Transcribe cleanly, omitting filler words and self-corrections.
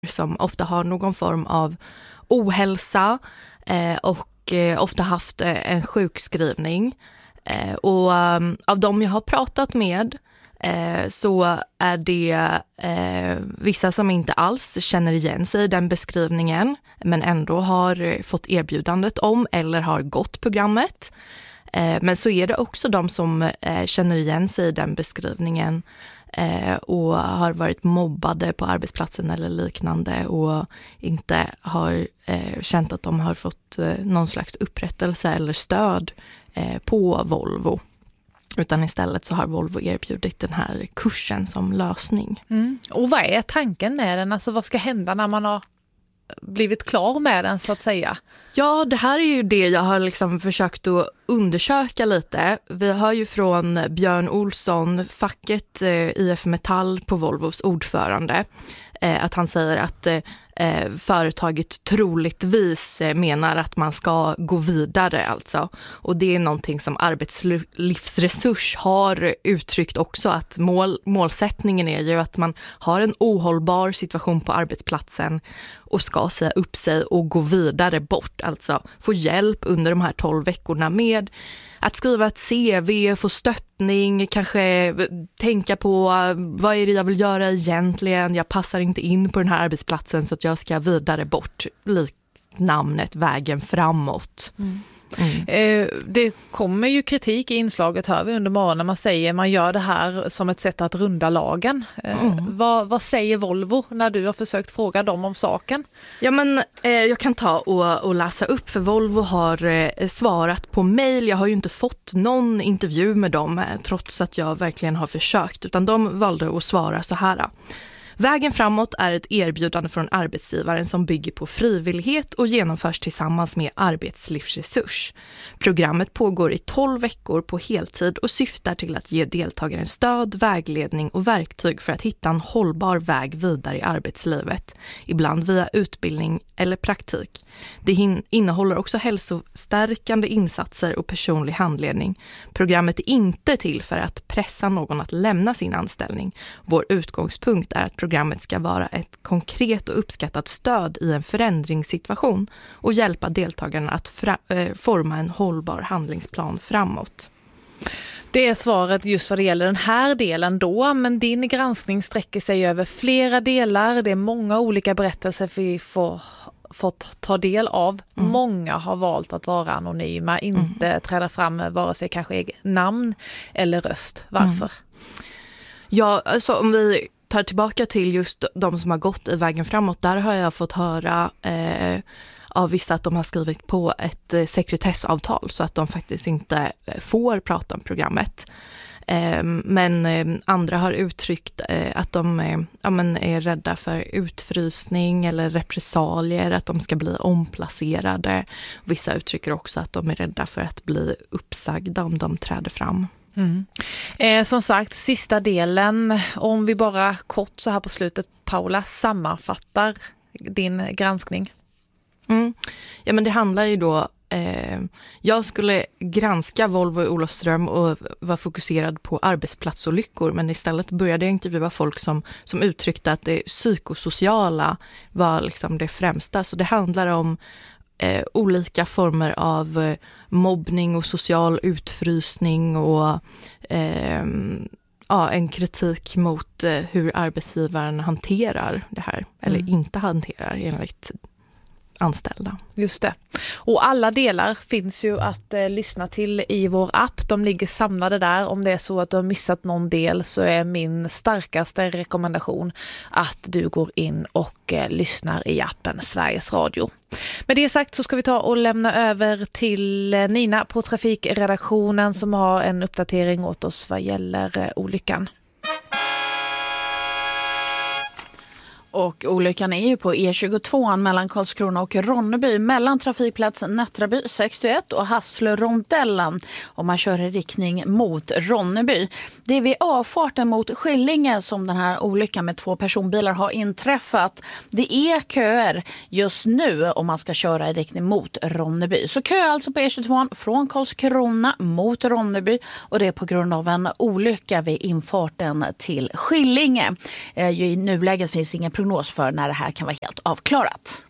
som ofta har någon form av ohälsa och ofta haft en sjukskrivning. Och av dem jag har pratat med så är det vissa som inte alls känner igen sig i den beskrivningen men ändå har fått erbjudandet om eller har gått programmet. Men så är det också de som känner igen sig i den beskrivningen och har varit mobbade på arbetsplatsen eller liknande och inte har känt att de har fått någon slags upprättelse eller stöd på Volvo. Utan istället så har Volvo erbjudit den här kursen som lösning. Och vad är tanken med den? Alltså vad ska hända när man har blivit klar med den så att säga? Ja, det här är ju det jag har liksom försökt att undersöka lite. Vi har ju från Björn Olsson, facket IF Metall på Volvos ordförande, att han säger att företaget troligtvis menar att man ska gå vidare alltså. Och det är någonting som Arbetslivsresurs har uttryckt också, att målsättningen är ju att man har en ohållbar situation på arbetsplatsen och ska säga upp sig och gå vidare bort, alltså få hjälp under de här 12 veckorna med att skriva ett CV, få stöttning, kanske tänka på vad är det jag vill göra egentligen, jag passar inte in på den här arbetsplatsen så att jag ska vidare bort, likt namnet Vägen framåt. Det kommer ju kritik i inslaget, hör vi under morgonen, man säger man gör det här som ett sätt att runda lagen. Vad säger Volvo när du har försökt fråga dem om saken? Ja, men jag kan ta och läsa upp, för Volvo har svarat på mejl. Jag har ju inte fått någon intervju med dem trots att jag verkligen har försökt, utan de valde att svara så här. Vägen framåt är ett erbjudande från arbetsgivaren som bygger på frivillighet och genomförs tillsammans med Arbetslivsresurs. Programmet pågår i 12 veckor på heltid och syftar till att ge deltagaren stöd, vägledning och verktyg för att hitta en hållbar väg vidare i arbetslivet, ibland via utbildning eller praktik. Det innehåller också hälsostärkande insatser och personlig handledning. Programmet är inte till för att pressa någon att lämna sin anställning. Vår utgångspunkt är att programmet ska vara ett konkret och uppskattat stöd i en förändringssituation och hjälpa deltagarna att forma en hållbar handlingsplan framåt. Det är svaret just vad det gäller den här delen då, men din granskning sträcker sig över flera delar. Det är många olika berättelser vi fått ta del av. Många har valt att vara anonyma, inte träda fram med vare sig kanske eget namn eller röst. Varför? Ja, alltså om vi tar tillbaka till just de som har gått i Vägen framåt, där har jag fått höra av vissa att de har skrivit på ett sekretessavtal så att de faktiskt inte får prata om programmet. Men andra har uttryckt att de är rädda för utfrysning eller repressalier, att de ska bli omplacerade. Vissa uttrycker också att de är rädda för att bli uppsagda om de träder fram. Som sagt, sista delen, om vi bara kort så här på slutet, Paula, sammanfattar din granskning. Ja, men det handlar ju då jag skulle granska Volvo i Olofström och var fokuserad på arbetsplatsolyckor, men istället började jag intervjua folk som uttryckte att det psykosociala var liksom det främsta. Så det handlar om olika former av mobbning och social utfrysning och en kritik mot hur arbetsgivaren hanterar det här, eller inte hanterar enligt anställda. Just det. Och alla delar finns ju att lyssna till i vår app. De ligger samlade där. Om det är så att du har missat någon del så är min starkaste rekommendation att du går in och lyssnar i appen Sveriges Radio. Med det sagt så ska vi ta och lämna över till Nina på trafikredaktionen som har en uppdatering åt oss vad gäller olyckan. Och olyckan är ju på E22 mellan Karlskrona och Ronneby, mellan trafikplats Nättraby 61 och Hasslörondellen, och man kör i riktning mot Ronneby. Det är vid avfarten mot Skillinge som den här olyckan med 2 personbilar har inträffat. Det är köer just nu om man ska köra i riktning mot Ronneby. Så kö alltså på E22 från Karlskrona mot Ronneby, och det är på grund av en olycka vid infarten till Skillinge. I nuläget finns inga problem prognos för när det här kan vara helt avklarat.